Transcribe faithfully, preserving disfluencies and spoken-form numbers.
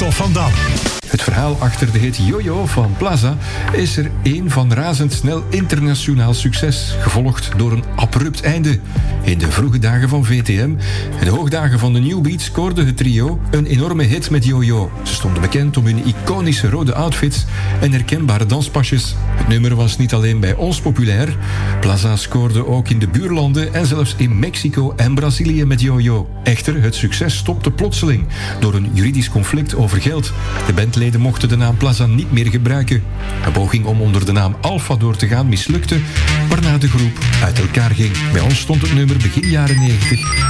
Christophe van Dam. Het verhaal achter de hit Yo-Yo van Plaza is er één van razendsnel internationaal succes, gevolgd door een abrupt einde. In de vroege dagen van V T M en de hoogdagen van de New Beat scoorde het trio een enorme hit met Yo-Yo. Ze stonden bekend om hun iconische rode outfits en herkenbare danspasjes. Het nummer was niet alleen bij ons populair. Plaza scoorde ook in de buurlanden en zelfs in Mexico en Brazilië met Yo-Yo. Echter, het succes stopte plotseling door een juridisch conflict over geld. De bandleden mochten de naam Plaza niet meer gebruiken. Een poging om onder de naam Alpha door te gaan mislukte, waarna de groep uit elkaar ging. Bij ons stond het nummer begin jaren negentig